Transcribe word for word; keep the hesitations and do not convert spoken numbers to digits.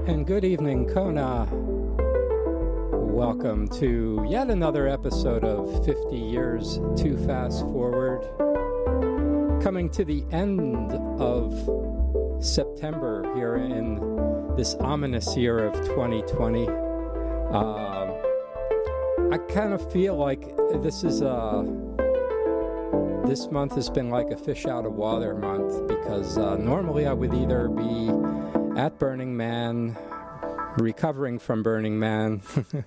And good evening, Kona. Welcome to yet another episode of fifty Years Too Fast Forward. Coming to the end of September here in this ominous year of twenty twenty. Uh, I kind of feel like this is a... This month has been like a fish out of water month because uh, normally I would either be at Burning Man, recovering from Burning Man,